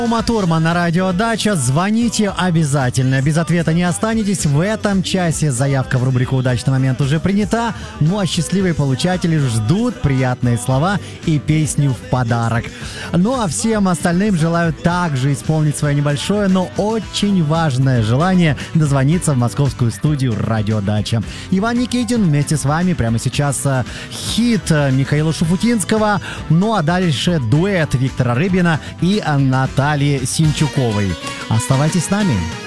Ума Турман на радио Дача. Звоните обязательно. Без ответа не останетесь. В этом часе заявка в рубрику «Удачный момент» уже принята. Ну а счастливые получатели ждут приятные слова и песню в подарок. Ну а всем остальным желаю также исполнить свое небольшое, но очень важное желание дозвониться в московскую студию «Радио Дача». Иван Никитин вместе с вами прямо сейчас хит Михаила Шуфутинского. Ну а дальше дуэт Виктора Рыбина и Натальи Синчуковой. Оставайтесь с нами.